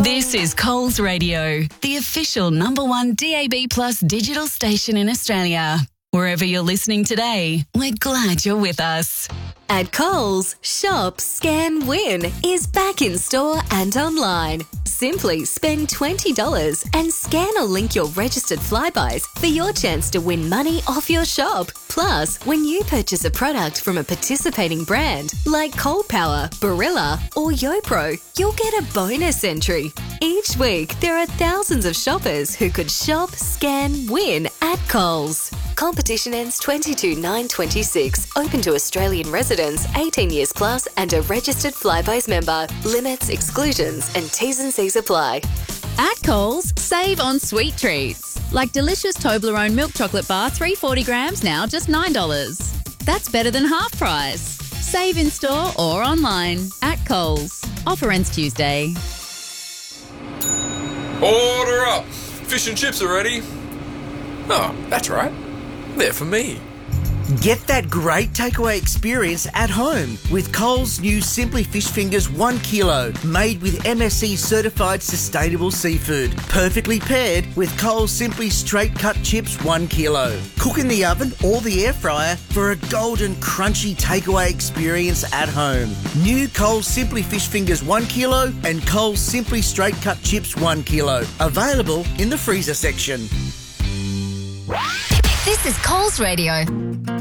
This is Coles Radio, the official #1 DAB+ digital station in Australia. Wherever you're listening today, we're glad you're with us. At Coles, Shop, Scan, Win is back in store and online. Simply spend $20 and scan or link your registered Flybuys for your chance to win money off your shop. Plus, when you purchase a product from a participating brand like Cold Power, Barilla or YoPro, you'll get a bonus entry. Each week, there are thousands of shoppers who could shop, scan, win at Coles. Competition ends 22/9/26. Open to Australian residents 18 years plus and a registered Flybuys member. Limits, exclusions and T's and C's apply. At Coles, save on sweet treats. Like delicious Toblerone milk chocolate bar, 340 grams, now just $9. That's better than half price. Save in store or online. At Coles. Offer ends Tuesday. Order up! Fish and chips are ready. Oh, that's right. They're for me. Get that great takeaway experience at home with Coles' new Simply Fish Fingers 1 kilo, made with MSC certified sustainable seafood. Perfectly paired with Coles Simply Straight Cut Chips 1 kilo. Cook in the oven or the air fryer for a golden crunchy takeaway experience at home. New Coles Simply Fish Fingers 1 kilo and Coles Simply Straight Cut Chips 1 kilo. Available in the freezer section. This is Coles Radio.